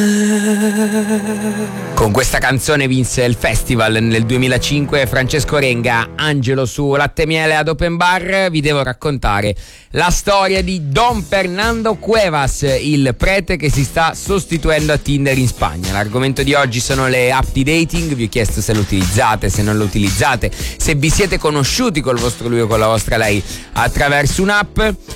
Con questa canzone vinse il festival nel 2005 Francesco Renga, Angelo su Latte Miele ad Open Bar. Vi devo raccontare la storia di Don Fernando Cuevas, il prete che si sta sostituendo a Tinder in Spagna. L'argomento di oggi sono le app di dating. Vi ho chiesto se lo utilizzate, se non lo utilizzate, se vi siete conosciuti col vostro lui o con la vostra lei attraverso un'app.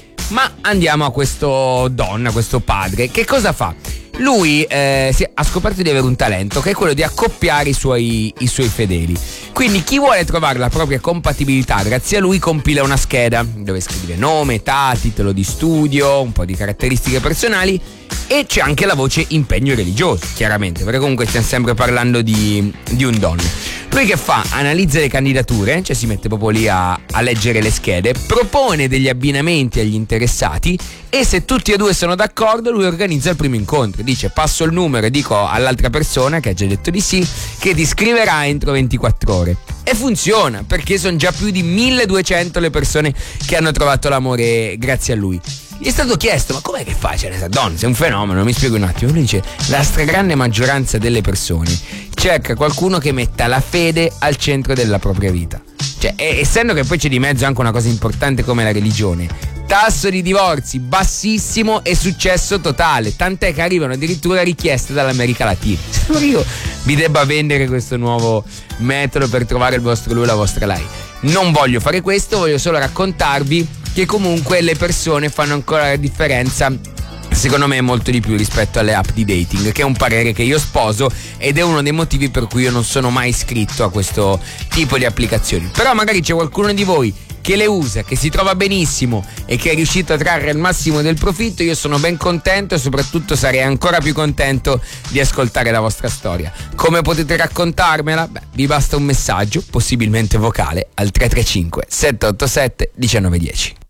Ma andiamo a questo don, a questo padre. Che cosa fa? Lui ha scoperto di avere un talento, che è quello di accoppiare i suoi fedeli. Quindi chi vuole trovare la propria compatibilità grazie a lui compila una scheda dove scrive nome, età, titolo di studio, un po' di caratteristiche personali, e c'è anche la voce impegno religioso, chiaramente, perché comunque stiamo sempre parlando di un don. Lui che fa? Analizza le candidature, cioè si mette proprio lì a leggere le schede, propone degli abbinamenti agli interessati e se tutti e due sono d'accordo lui organizza il primo incontro. Dice: passo il numero e dico all'altra persona che ha già detto di sì che ti scriverà entro 24 ore. E funziona, perché sono già più di 1200 le persone che hanno trovato l'amore grazie a lui. Gli è stato chiesto: ma com'è che fai? Cioè, Don, sei un fenomeno, mi spiego un attimo. Lui dice: la stragrande maggioranza delle persone cerca qualcuno che metta la fede al centro della propria vita. Cioè, essendo che poi c'è di mezzo anche una cosa importante come la religione, tasso di divorzi bassissimo e successo totale, tant'è che arrivano addirittura richieste dall'America Latina. Sembra che io vi debba vendere questo nuovo metodo per trovare il vostro lui o la vostra lei. Non voglio fare questo, voglio solo raccontarvi che comunque le persone fanno ancora la differenza, secondo me molto di più rispetto alle app di dating, che è un parere che io sposo ed è uno dei motivi per cui io non sono mai iscritto a questo tipo di applicazioni. Però magari c'è qualcuno di voi che le usa, che si trova benissimo e che è riuscito a trarre il massimo del profitto. Io sono ben contento e soprattutto sarei ancora più contento di ascoltare la vostra storia. Come potete raccontarmela? Vi basta un messaggio, possibilmente vocale, al 335 787 1910.